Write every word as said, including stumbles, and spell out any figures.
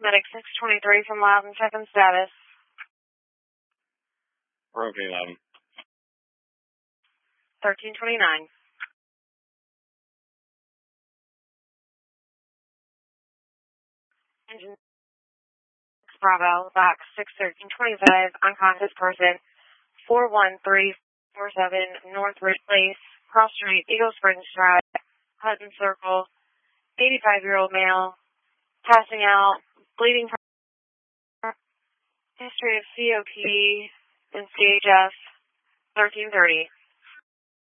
Medic six twenty-three from Loudon, check-in status. Broken eleven. thirteen twenty-nine. Engine Bravo, box six thirteen twenty-five, unconscious person, four one three four seven North Ridge Place, Cross Street, Eagle Springs Drive, Hutton Circle, eighty-five-year-old male, passing out, bleeding from history of C O P D and C H F, thirteen thirty.